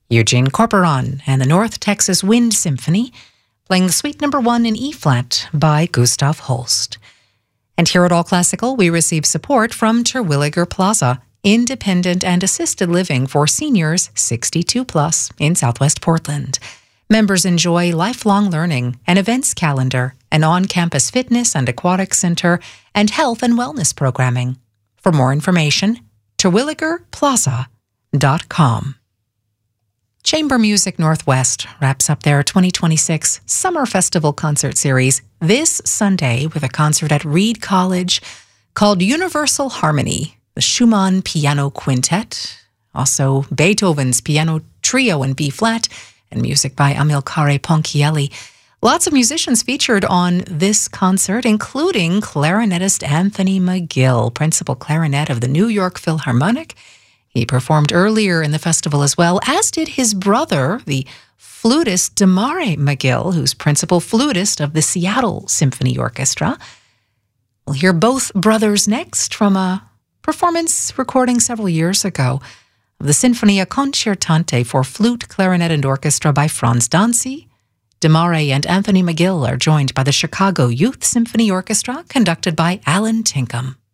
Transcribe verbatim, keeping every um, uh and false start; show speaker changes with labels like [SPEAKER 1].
[SPEAKER 1] Eugene Corporon and the North Texas Wind Symphony, playing the Suite Number One in E-flat by Gustav Holst. And here at All Classical, we receive support from Terwilliger Plaza, independent and assisted living for seniors sixty-two plus in Southwest Portland. Members enjoy lifelong learning, an events calendar, an on-campus fitness and aquatic center, and health and wellness programming. For more information, terwilliger plaza dot com. Chamber Music Northwest wraps up their twenty twenty-six Summer Festival Concert Series this Sunday with a concert at Reed College called Universal Harmony, the Schumann Piano Quintet, also Beethoven's Piano Trio in B-flat, and music by Amilcare Ponchielli. Lots of musicians featured on this concert, including clarinetist Anthony McGill, principal clarinet of the New York Philharmonic. He performed earlier in the festival as well, as did his brother, the flutist Damare McGill, who's principal flutist of the Seattle Symphony Orchestra. We'll hear both brothers next from a performance recording several years ago of the Sinfonia Concertante for flute, clarinet, and orchestra by Franz Dancy. Damare and Anthony McGill are joined by the Chicago Youth Symphony Orchestra, conducted by Alan Tinkham.